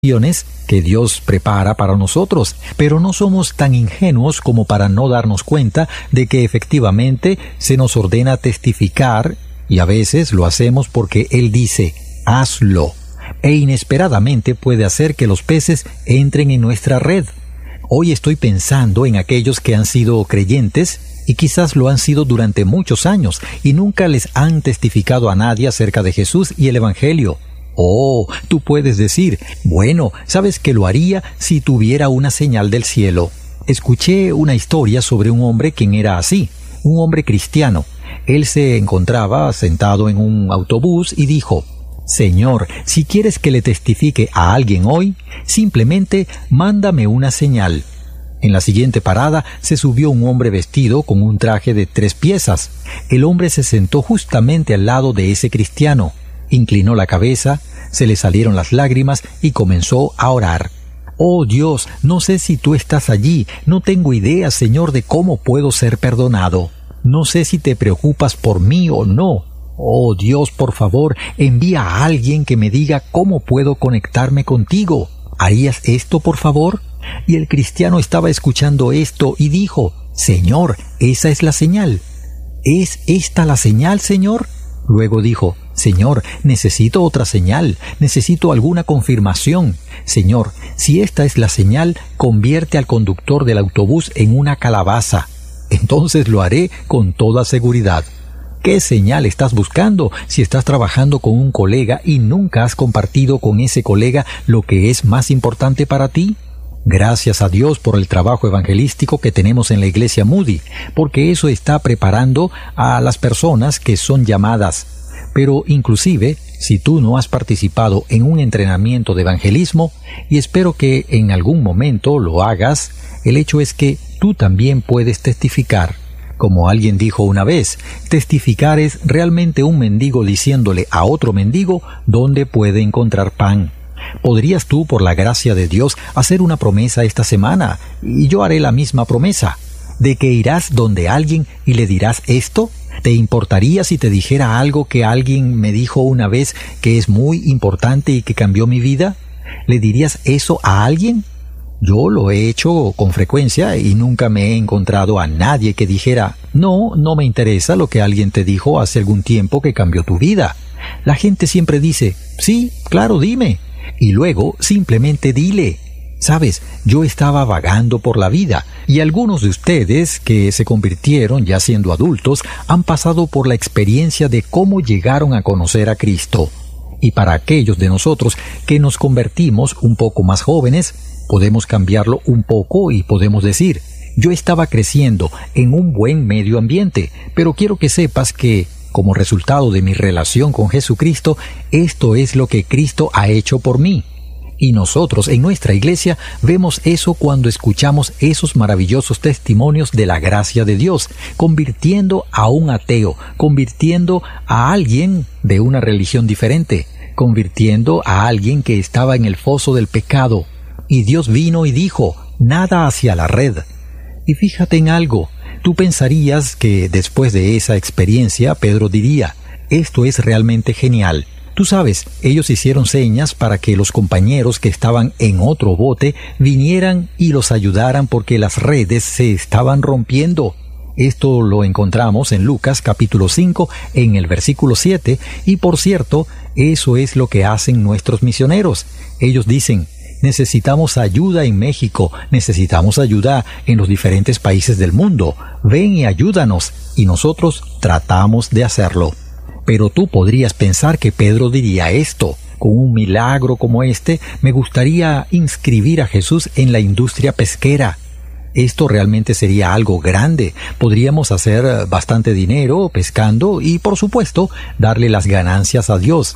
que Dios prepara para nosotros, pero no somos tan ingenuos como para no darnos cuenta de que efectivamente se nos ordena testificar, y a veces lo hacemos porque Él dice, hazlo, e inesperadamente puede hacer que los peces entren en nuestra red. Hoy estoy pensando en aquellos que han sido creyentes y quizás lo han sido durante muchos años y nunca les han testificado a nadie acerca de Jesús y el Evangelio. Oh, tú puedes decir, bueno, ¿sabes que lo haría si tuviera una señal del cielo? Escuché una historia sobre un hombre quien era así, un hombre cristiano. Él se encontraba sentado en un autobús y dijo, Señor, si quieres que le testifique a alguien hoy, simplemente mándame una señal. En la siguiente parada se subió un hombre vestido con un traje de 3 piezas. El hombre se sentó justamente al lado de ese cristiano. Inclinó la cabeza, se le salieron las lágrimas y comenzó a orar. Oh Dios, no sé si tú estás allí, no tengo idea, Señor, de cómo puedo ser perdonado. No sé si te preocupas por mí o no. Oh Dios, por favor, envía a alguien que me diga cómo puedo conectarme contigo. ¿Harías esto, por favor? Y el cristiano estaba escuchando esto y dijo, Señor, esa es la señal. ¿Es esta la señal, Señor? Luego dijo, Señor, necesito otra señal, necesito alguna confirmación. Señor, si esta es la señal, convierte al conductor del autobús en una calabaza. Entonces lo haré con toda seguridad. ¿Qué señal estás buscando si estás trabajando con un colega y nunca has compartido con ese colega lo que es más importante para ti? Gracias a Dios por el trabajo evangelístico que tenemos en la iglesia Moody, porque eso está preparando a las personas que son llamadas. Pero inclusive, si tú no has participado en un entrenamiento de evangelismo, y espero que en algún momento lo hagas, el hecho es que tú también puedes testificar. Como alguien dijo una vez, testificar es realmente un mendigo diciéndole a otro mendigo dónde puede encontrar pan. ¿Podrías tú, por la gracia de Dios, hacer una promesa esta semana? Y yo haré la misma promesa, de que irás donde alguien y le dirás esto. ¿Te importaría si te dijera algo que alguien me dijo una vez que es muy importante y que cambió mi vida? ¿Le dirías eso a alguien? Yo lo he hecho con frecuencia y nunca me he encontrado a nadie que dijera, no me interesa lo que alguien te dijo hace algún tiempo que cambió tu vida. La gente siempre dice, sí, claro, dime. Y luego simplemente dile. Sabes, yo estaba vagando por la vida y algunos de ustedes que se convirtieron ya siendo adultos han pasado por la experiencia de cómo llegaron a conocer a Cristo. Y para aquellos de nosotros que nos convertimos un poco más jóvenes, podemos cambiarlo un poco y podemos decir, yo estaba creciendo en un buen medio ambiente, pero quiero que sepas que, como resultado de mi relación con Jesucristo, esto es lo que Cristo ha hecho por mí. Y nosotros en nuestra iglesia vemos eso cuando escuchamos esos maravillosos testimonios de la gracia de Dios, convirtiendo a un ateo, convirtiendo a alguien de una religión diferente, convirtiendo a alguien que estaba en el foso del pecado. Y Dios vino y dijo, nada hacia la red. Y fíjate en algo, tú pensarías que después de esa experiencia Pedro diría, esto es realmente genial. Tú sabes, ellos hicieron señas para que los compañeros que estaban en otro bote vinieran y los ayudaran porque las redes se estaban rompiendo. Esto lo encontramos en Lucas capítulo 5 en el versículo 7 y por cierto, eso es lo que hacen nuestros misioneros. Ellos dicen, necesitamos ayuda en México, necesitamos ayuda en los diferentes países del mundo. Ven y ayúdanos, y nosotros tratamos de hacerlo. Pero tú podrías pensar que Pedro diría esto. Con un milagro como este, me gustaría inscribir a Jesús en la industria pesquera. Esto realmente sería algo grande. Podríamos hacer bastante dinero pescando y, por supuesto, darle las ganancias a Dios.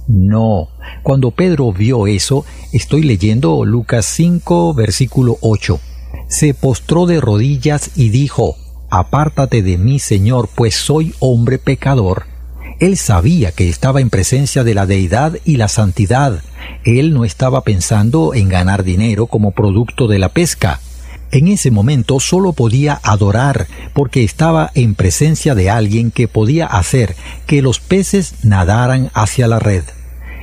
No, cuando Pedro vio eso, estoy leyendo Lucas 5, versículo 8. Se postró de rodillas y dijo, apártate de mí, Señor, pues soy hombre pecador. Él sabía que estaba en presencia de la deidad y la santidad. Él no estaba pensando en ganar dinero como producto de la pesca. En ese momento solo podía adorar, porque estaba en presencia de alguien que podía hacer que los peces nadaran hacia la red.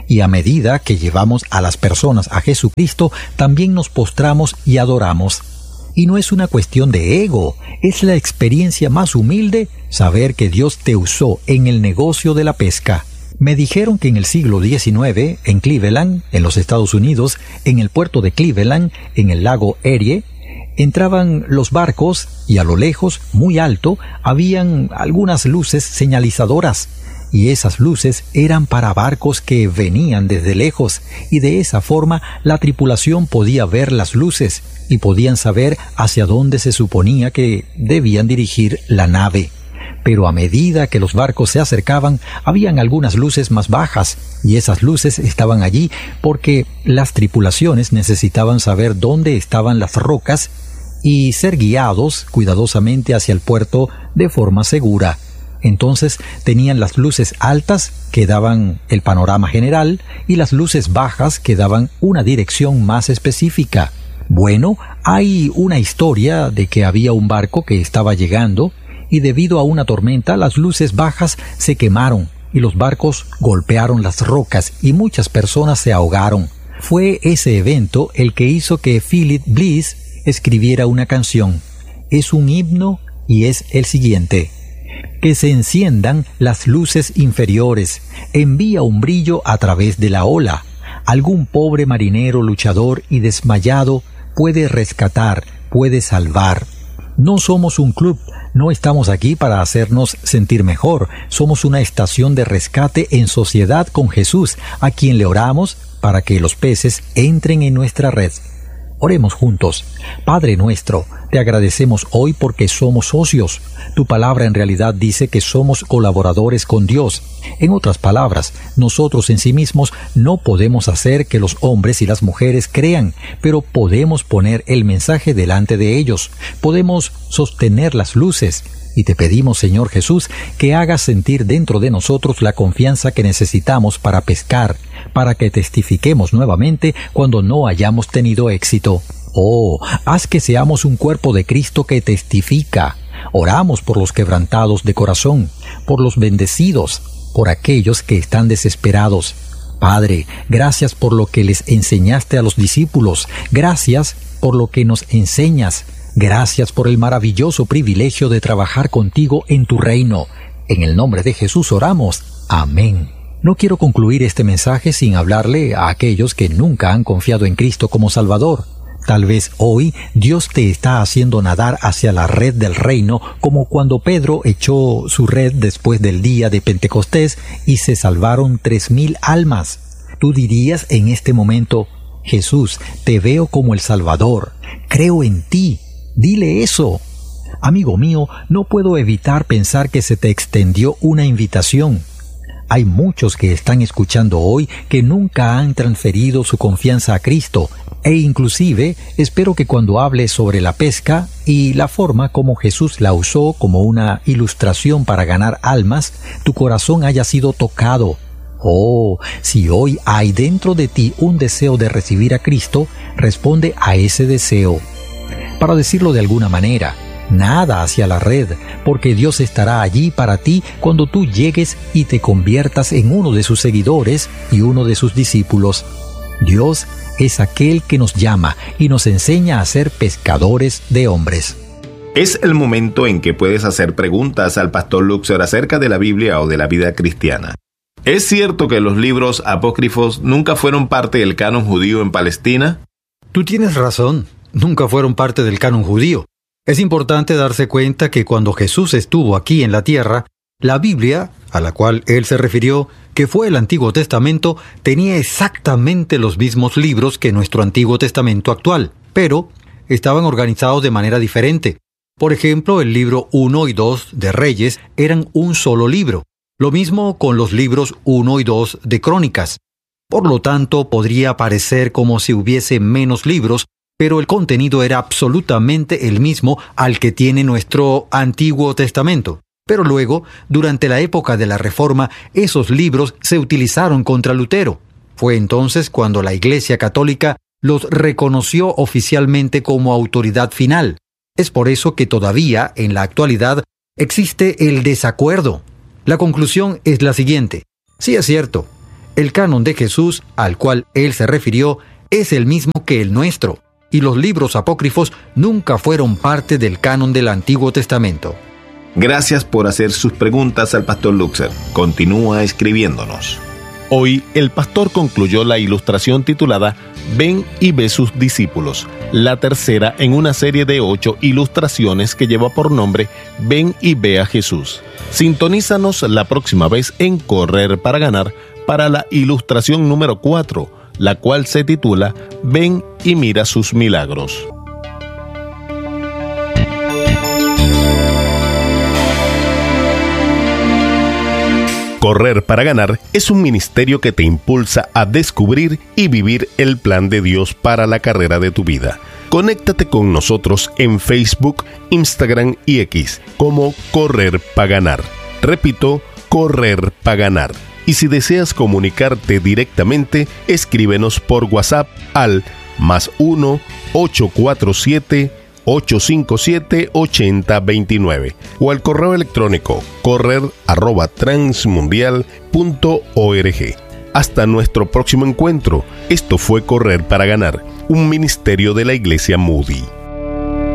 Y a medida que llevamos a las personas a Jesucristo, también nos postramos y adoramos. Y no es una cuestión de ego, es la experiencia más humilde saber que Dios te usó en el negocio de la pesca. Me dijeron que en el siglo XIX, en Cleveland, en los Estados Unidos, en el puerto de Cleveland, en el lago Erie, entraban los barcos y a lo lejos, muy alto, habían algunas luces señalizadoras. Y esas luces eran para barcos que venían desde lejos, y de esa forma la tripulación podía ver las luces y podían saber hacia dónde se suponía que debían dirigir la nave. Pero a medida que los barcos se acercaban, habían algunas luces más bajas, y esas luces estaban allí porque las tripulaciones necesitaban saber dónde estaban las rocas y ser guiados cuidadosamente hacia el puerto de forma segura. Entonces tenían las luces altas que daban el panorama general y las luces bajas que daban una dirección más específica. Bueno, hay una historia de que había un barco que estaba llegando y debido a una tormenta las luces bajas se quemaron y los barcos golpearon las rocas y muchas personas se ahogaron. Fue ese evento el que hizo que Philip Bliss escribiera una canción. Es un himno y es el siguiente: que se enciendan las luces inferiores, envía un brillo a través de la ola. Algún pobre marinero luchador y desmayado puede rescatar, puede salvar. No somos un club, no estamos aquí para hacernos sentir mejor, somos una estación de rescate en sociedad con Jesús, a quien le oramos para que los peces entren en nuestra red. Oremos juntos. Padre nuestro, te agradecemos hoy porque somos socios. Tu palabra en realidad dice que somos colaboradores con Dios. En otras palabras, nosotros en sí mismos no podemos hacer que los hombres y las mujeres crean, pero podemos poner el mensaje delante de ellos. Podemos sostener las luces. Y te pedimos, Señor Jesús, que hagas sentir dentro de nosotros la confianza que necesitamos para pescar, para que testifiquemos nuevamente cuando no hayamos tenido éxito. Oh, haz que seamos un cuerpo de Cristo que testifica. Oramos por los quebrantados de corazón, por los bendecidos, por aquellos que están desesperados. Padre, gracias por lo que les enseñaste a los discípulos. Gracias por lo que nos enseñas. Gracias por el maravilloso privilegio de trabajar contigo en tu reino. En el nombre de Jesús oramos. Amén. No quiero concluir este mensaje sin hablarle a aquellos que nunca han confiado en Cristo como Salvador. Tal vez hoy Dios te está haciendo nadar hacia la red del reino, como cuando Pedro echó su red después del día de Pentecostés y se salvaron 3,000 almas. Tú dirías en este momento: Jesús, te veo como el Salvador, creo en ti. Dile eso. Amigo mío, no puedo evitar pensar que se te extendió una invitación. Hay muchos que están escuchando hoy que nunca han transferido su confianza a Cristo, e inclusive espero que cuando hables sobre la pesca y la forma como Jesús la usó como una ilustración para ganar almas, tu corazón haya sido tocado. Oh, si hoy hay dentro de ti un deseo de recibir a Cristo, responde a ese deseo. Para decirlo de alguna manera, nada hacia la red, porque Dios estará allí para ti cuando tú llegues y te conviertas en uno de sus seguidores y uno de sus discípulos. Dios es aquel que nos llama y nos enseña a ser pescadores de hombres. Es el momento en que puedes hacer preguntas al Pastor Luxor acerca de la Biblia o de la vida cristiana. ¿Es cierto que los libros apócrifos nunca fueron parte del canon judío en Palestina? Tú tienes razón. Nunca fueron parte del canon judío. Es importante darse cuenta que cuando Jesús estuvo aquí en la tierra, la Biblia, a la cual él se refirió, que fue el Antiguo Testamento, tenía exactamente los mismos libros que nuestro Antiguo Testamento actual, pero estaban organizados de manera diferente. Por ejemplo, el libro 1 y 2 de Reyes eran un solo libro. Lo mismo con los libros 1 y 2 de Crónicas. Por lo tanto, podría parecer como si hubiese menos libros, pero el contenido era absolutamente el mismo al que tiene nuestro Antiguo Testamento. Pero luego, durante la época de la Reforma, esos libros se utilizaron contra Lutero. Fue entonces cuando la Iglesia Católica los reconoció oficialmente como autoridad final. Es por eso que todavía, en la actualidad, existe el desacuerdo. La conclusión es la siguiente. Sí, es cierto. El canon de Jesús, al cual él se refirió, es el mismo que el nuestro, y los libros apócrifos nunca fueron parte del canon del Antiguo Testamento. Gracias por hacer sus preguntas al pastor Luxer. Continúa escribiéndonos. Hoy el pastor concluyó la ilustración titulada Ven y ve sus discípulos, la tercera en una serie de 8 ilustraciones que lleva por nombre Ven y ve a Jesús. Sintonízanos la próxima vez en Correr para Ganar para la ilustración número 4, la cual se titula Ven y mira sus milagros. Correr para Ganar es un ministerio que te impulsa a descubrir y vivir el plan de Dios para la carrera de tu vida. Conéctate con nosotros en Facebook, Instagram y X como Correr para Ganar. Repito, Correr para Ganar. Y si deseas comunicarte directamente, escríbenos por WhatsApp al +1 847 857 8029 o al correo electrónico correr@transmundial.org. Hasta nuestro próximo encuentro. Esto fue Correr para Ganar, un ministerio de la Iglesia Moody.